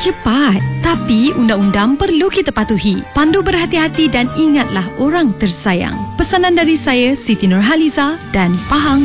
cepat. Tapi undang-undang perlu kita patuhi. Pandu berhati-hati dan ingatlah orang tersayang. Pesanan dari saya, Siti Nurhaliza dan Pahang.